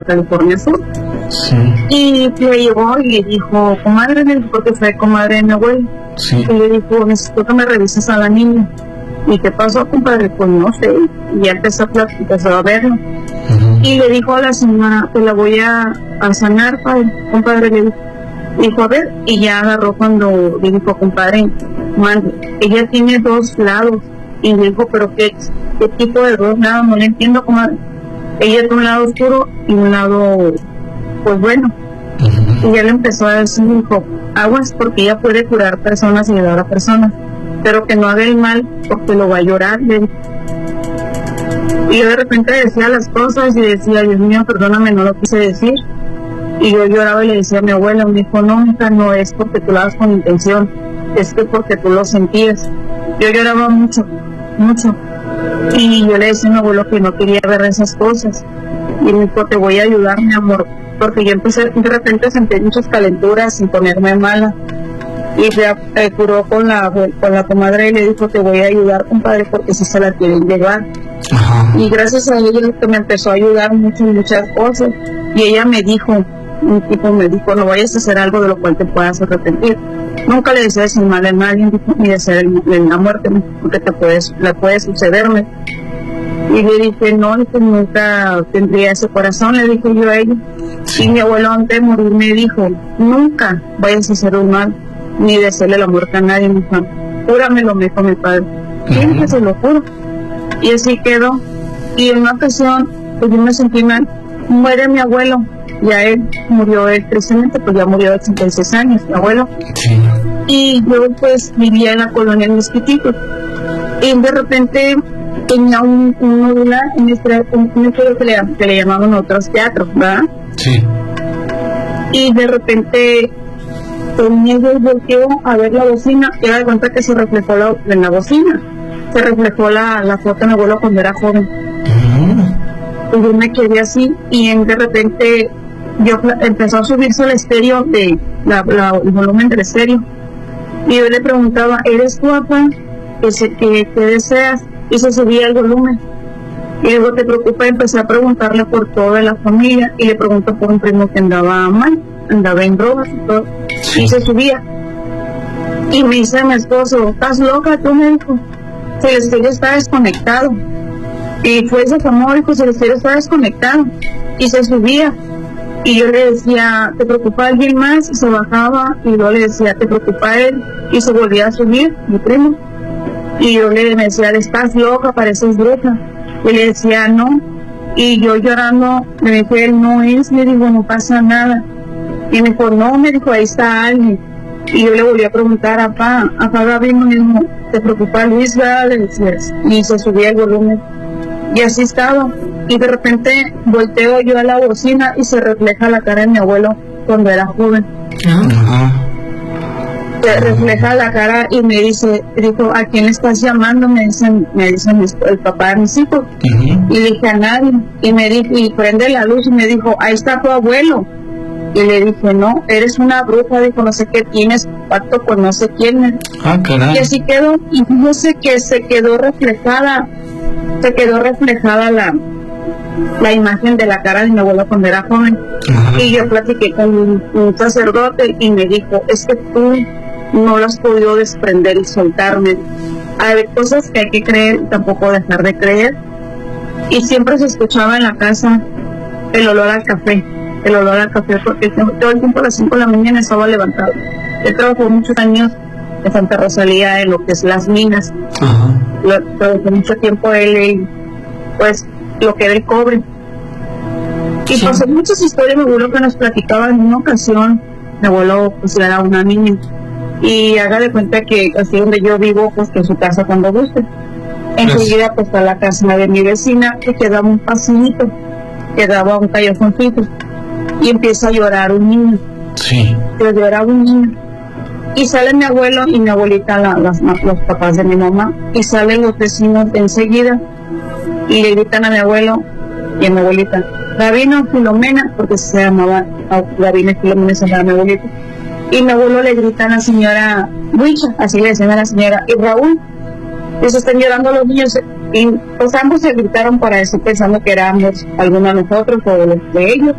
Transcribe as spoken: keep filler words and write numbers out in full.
California Sur. Sí. Y le llegó y le dijo, comadre, le dijo, porque fue comadre de mi abuelo. Sí. Y le dijo, necesito que me revises a la niña. ¿Y qué pasó, compadre? Pues no sé. Y ya empezó a, plat- empezó a verlo. Uh-huh. Y le dijo a la señora, te la voy a, a sanar, padre. Compadre, le dijo, dijo, a ver, y ya agarró cuando le dijo, compadre, man, ella tiene dos lados. Y le dijo, pero ¿qué, qué tipo de dos lados? No le entiendo, comadre. Ella tiene un lado oscuro y un lado, pues bueno. Uh-huh. Y ya le empezó a decir, dijo, aguas, porque ella puede curar personas y ayudar a personas, pero que no haga el mal porque lo va a llorar. Le dijo. Y yo de repente decía las cosas y decía, Dios mío, perdóname, no lo quise decir. Y yo lloraba y le decía a mi abuela, me dijo, no, hija, no es porque tú lo hagas con intención, es que porque tú lo sentías. Yo lloraba mucho, mucho. Y yo le decía a mi abuelo que no quería ver esas cosas. Y me dijo, te voy a ayudar, mi amor, porque yo empecé de repente a sentir muchas calenturas sin ponerme mala. Y se eh, curó con la, con la comadre y le dijo, te voy a ayudar, compadre, porque si se la quieren llevar. Ajá. Y gracias a ella que me empezó a ayudar mucho en muchas cosas. Y ella me dijo, un tipo me dijo, no vayas a hacer algo de lo cual te puedas arrepentir. Nunca le desees el mal a nadie, ni desear la muerte, porque te puedes, le puede sucederme. Y le dije, no, que nunca tendría ese corazón, le dije yo a ella. Sí. Y mi abuelo antes de morir me dijo, nunca vayas a hacer un mal, ni desearle la muerte a nadie, mi hija. Júramelo, me dijo mi padre. Siempre se lo juro. Y así quedó. Y en una ocasión, pues yo me sentí mal. Muere mi abuelo. Ya él murió él tristemente, pues ya murió de ochenta y seis años, mi abuelo. Sí. Y yo pues vivía en la colonia en Mezquitito. Y de repente tenía un, un modular en este, un, un que, le, que le llamaban otros teatros, ¿verdad? Sí. Y de repente tenía yo volteó a ver la bocina y me di cuenta que se reflejó la, en la bocina. Se reflejó la, la foto de mi abuelo cuando era joven. Uh-huh. Y yo me quedé así y en, de repente yo empezó a subirse el estéreo de la, la, el volumen del estéreo y yo le preguntaba, ¿eres tu papá? ¿Qué, qué, qué deseas? Y se subía el volumen y luego te preocupa, empecé a preguntarle por toda la familia y le pregunto por un primo que andaba mal, andaba en drogas y todo. Sí. Y se subía y me dice mi esposo, ¿estás loca tú? Me dijo, si el estéreo está desconectado. Y fue ese amor, dijo, si el estéreo está desconectado. Y se subía. Y yo le decía, ¿te preocupa alguien más? Y se bajaba. Y yo le decía, ¿te preocupa él? Y se volvía a subir, mi primo. Y yo le decía, ¿estás loca? Pareces bruja. Y le decía, no. Y yo llorando, le dije, él no es. Le digo, no pasa nada. Y me dijo, no, me dijo, ahí está alguien. Y yo le volví a preguntar a papá, a papá Gabriel, me dijo, ¿te preocupa Luis? Le decía, y se subía el volumen. Y así estaba. Y de repente volteo yo a la bocina y se refleja la cara de mi abuelo cuando era joven. Ajá. Se refleja la cara y me dice, dijo, ¿a quién le estás llamando? Me dicen, me dicen el papá de mis hijos. Uh-huh. Y le dije, a nadie. Y me dijo, y prende la luz y me dijo, ahí está tu abuelo. Y le dije, no, eres una bruja, dijo, no sé qué, tienes pacto con no sé quién. Ah, caray. Y así quedó, y fíjese que se quedó reflejada, se quedó reflejada la, la imagen de la cara de mi abuelo cuando era joven. Ajá. Y yo platiqué con un, un sacerdote y me dijo, es que tú no lo has podido desprender y soltarme. Hay cosas que hay que creer y tampoco dejar de creer. Y siempre se escuchaba en la casa el olor al café. el olor al café, porque todo el tiempo a las cinco de la mañana estaba levantado. Él trabajó muchos años en Santa Rosalía en lo que es las minas. Ajá. Lo, trabajó mucho tiempo él, él, pues, lo que era el cobre. Y Sí. pues muchas historias mi abuelo que nos platicaba en una ocasión. Mi abuelo pues era una niña. Y haga de cuenta que así donde yo vivo, pues que es su casa cuando guste. Enseguida pues está la casa de mi vecina que quedaba un pasillito, quedaba un callejoncito. Y empieza a llorar un niño. Sí. Pero lloraba un niño. Y sale mi abuelo y mi abuelita, la, las, los papás de mi mamá, y salen los vecinos enseguida y le gritan a mi abuelo y a mi abuelita, Gabino, Filomena, porque se llamaba Gabino y Filomena, se llamaba mi abuelita. Y mi abuelo le grita a la señora Huicha, así le decían a la señora, y Raúl, y se están llorando los niños. Y pues ambos se gritaron para eso, pensando que éramos algunos de nosotros o de ellos.